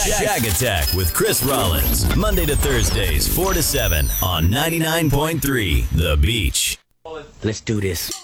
Shag Attack with Chris Rollins. Monday to Thursdays, 4 to 7 on 99.3 The Beach. Let's do this.